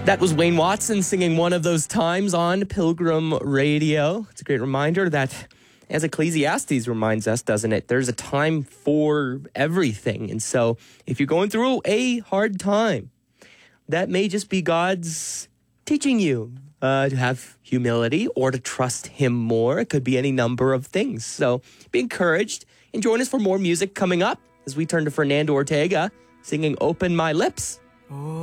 That was Wayne Watson singing One of Those Times on Pilgrim Radio. It's a great reminder that, as Ecclesiastes reminds us, doesn't it? There's a time for everything. And so if you're going through a hard time, that may just be God's teaching you to have humility or to trust him more. It could be any number of things. So be encouraged and join us for more music coming up as we turn to Fernando Ortega singing Open My Lips.